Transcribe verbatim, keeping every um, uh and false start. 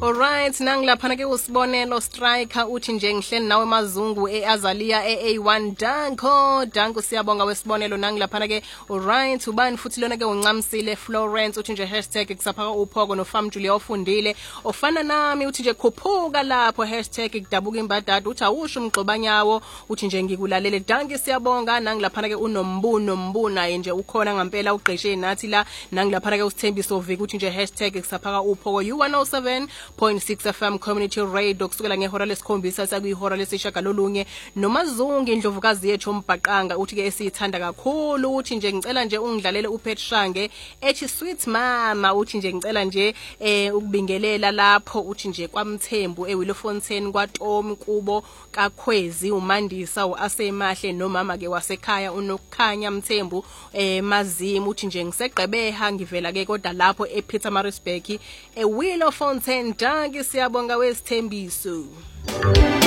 Alright, nangilaphana ke usibonelo striker uthi nje ngihleli nawe Mazungu eAzalia e A one Danko Danko siyabonga wesibonelo nangilaphana ke. Alright, ubani futhi lona ke uncamsile Florence uthi nje hashtag kusaphaka uphoko no Farm Julia ofundile ofana nami uthi nje khuphuka lapho hashtag kudabuka imbadada uthi awusho umgxobanyawo uthi nje ngikulalele Danki siyabonga nangilaphana ke unombuno mbuna nje ukhona ngempela ugqishe nathi la nangilaphana ke usithembiso viki uthi nje hashtag kusaphaka uphoko U one oh seven point six F M community radio kusukela ngehora lesikhombisa sakuyihora lesishagalolunye noMazungu indlovukazi yethu umbhaqanga uthi ke esiyithanda kakhulu uthi nje ngicela nje ungidlalele uPetrishange ethi sweet mama uthi nje ngicela nje eh ukubingelela lapho uthi nje kwaMthembu eWillofontein kwaTomi kubo kaKhwezi uMandisa uAsemahle nomama ke wasekhaya unokukhanya Mthembu eh Mazimu uthi nje ngisegqebeha ngivela ke kodwa lapho ePietermaritzburg eWillofontein Danki siyabonga wesithembiso.